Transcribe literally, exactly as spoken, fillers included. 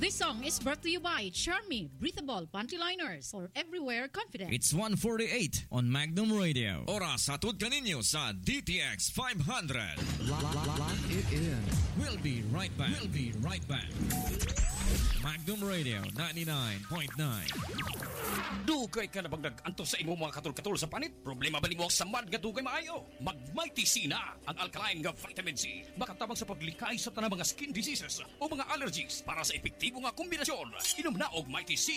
This song is brought to you by Charmy Breathable Panty Liners for everywhere confident. It's one forty-eight on Magnum Radio. Oras hatod kaninyo sa D T X five hundred. Lock it in. We'll be right back. We'll be right back. Magnum Radio ninety-nine point nine. Dugay ka na bang nag-anto sa imo mga katul-katul sa panit? Problema ba ni mo ang samad nga dugay maayo? Mag-Mighty C na ang alkaline nga vitamin C. Makatabang sa paglikay sa tanang mga skin diseases o mga allergies para sa epektibo nga kombinasyon. Inom na og Mighty C